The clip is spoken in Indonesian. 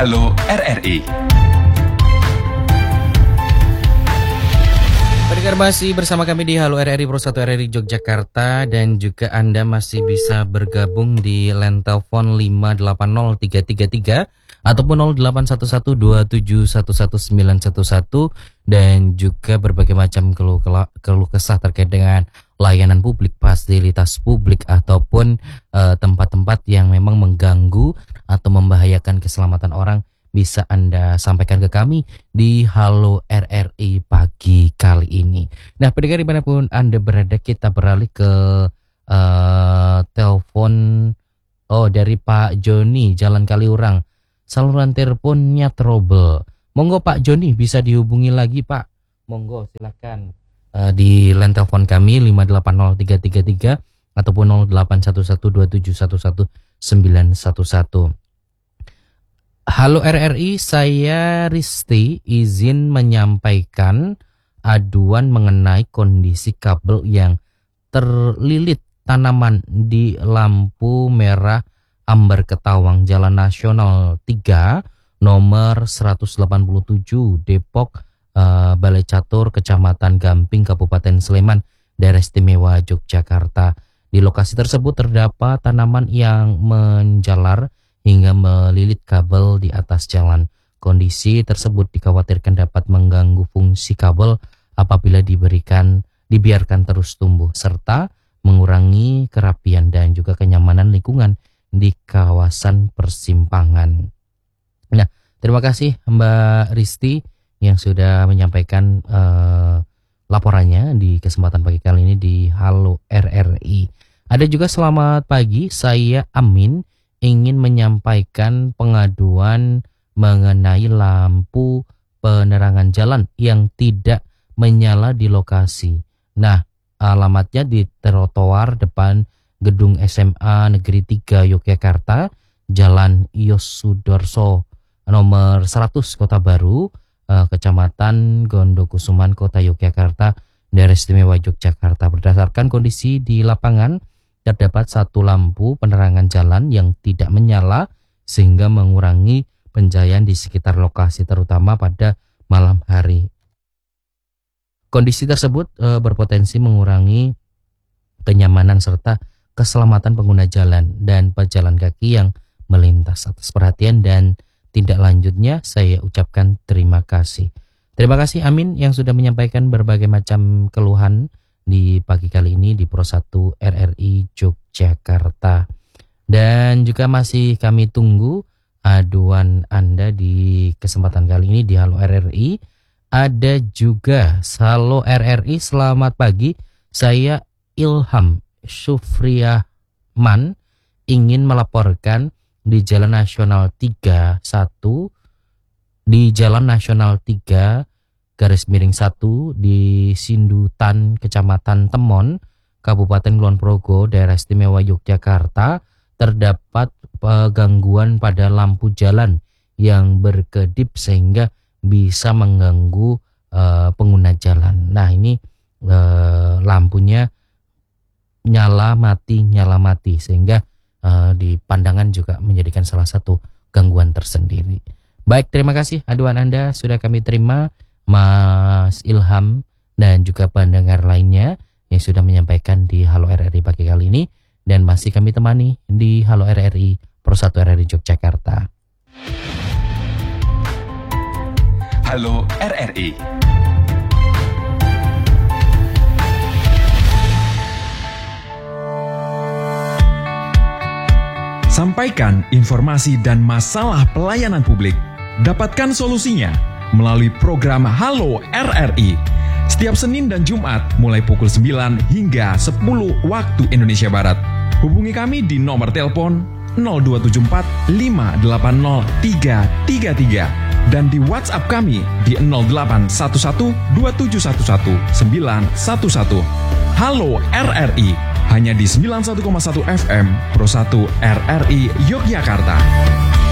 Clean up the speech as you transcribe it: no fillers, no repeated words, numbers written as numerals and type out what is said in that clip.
Halo RRI. Pendengar masih bersama kami di Halo RRI Pro 1 RRI Yogyakarta, dan juga Anda masih bisa bergabung di line telepon 580333 ataupun 0811271111 dan juga berbagai macam keluh kesah terkait dengan layanan publik, fasilitas publik ataupun tempat-tempat yang memang mengganggu atau membahayakan keselamatan orang, bisa Anda sampaikan ke kami di Halo RRI pagi kali ini. Nah, pendengar dimanapun Anda berada, kita beralih ke telepon dari Pak Joni, Jalan Kaliurang. Saluran teleponnya trouble. Monggo Pak Joni, bisa dihubungi lagi Pak. Monggo silakan di line telepon kami 580333 ataupun 0811271111. Halo RRI, saya Risti, izin menyampaikan aduan mengenai kondisi kabel yang terlilit tanaman di lampu merah Ambar Ketawang, Jalan Nasional 3, nomor 187, Depok, Balai Catur, Kecamatan Gamping, Kabupaten Sleman, Daerah Istimewa Yogyakarta. Di lokasi tersebut terdapat tanaman yang menjalar hingga melilit kabel di atas jalan. Kondisi tersebut dikhawatirkan dapat mengganggu fungsi kabel apabila dibiarkan terus tumbuh, serta mengurangi kerapian dan juga kenyamanan lingkungan di kawasan persimpangan. Nah, terima kasih Mbak Risti yang sudah menyampaikan laporannya di kesempatan pagi kali ini di Halo RRI. Ada juga selamat pagi, saya Amin, ingin menyampaikan pengaduan mengenai lampu penerangan jalan yang tidak menyala di lokasi. Nah, alamatnya di trotoar depan gedung SMA Negeri 3 Yogyakarta, Jalan Yosudarso nomor 100 Kota Baru, Kecamatan Gondokusuman, Kota Yogyakarta, Daerah Istimewa Yogyakarta. Berdasarkan kondisi di lapangan, terdapat satu lampu penerangan jalan yang tidak menyala sehingga mengurangi pencahayaan di sekitar lokasi, terutama pada malam hari. Kondisi tersebut berpotensi mengurangi kenyamanan serta keselamatan pengguna jalan dan pejalan kaki yang melintas. Atas perhatian dan tindak lanjutnya saya ucapkan terima kasih. Terima kasih Amin yang sudah menyampaikan berbagai macam keluhan di pagi kali ini di Pro 1 RRI Yogyakarta. Dan juga masih kami tunggu aduan Anda di kesempatan kali ini di Halo RRI. Ada juga Halo RRI, selamat pagi, saya Ilham Syufriahman ingin melaporkan di Jalan Nasional 31, di Jalan Nasional 3 garis miring 1 di Sindutan, Kecamatan Temon, Kabupaten Kulon Progo, Daerah Istimewa Yogyakarta, terdapat gangguan pada lampu jalan yang berkedip sehingga bisa mengganggu pengguna jalan. Nah, ini lampunya nyala mati sehingga di pandangan juga menjadikan salah satu gangguan tersendiri. Baik, terima kasih aduan Anda sudah kami terima, Mas Ilham dan juga pendengar lainnya yang sudah menyampaikan di Halo RRI pagi kali ini, dan masih kami temani di Halo RRI Pro 1 RRI Yogyakarta. Halo RRI. Sampaikan informasi dan masalah pelayanan publik. Dapatkan solusinya melalui program Halo RRI. Setiap Senin dan Jumat mulai pukul 9 hingga 10 waktu Indonesia Barat. Hubungi kami di nomor telepon 0274 580 333 dan di WhatsApp kami di 0811 2711 911. Halo RRI hanya di 91,1 FM Pro 1 RRI Yogyakarta.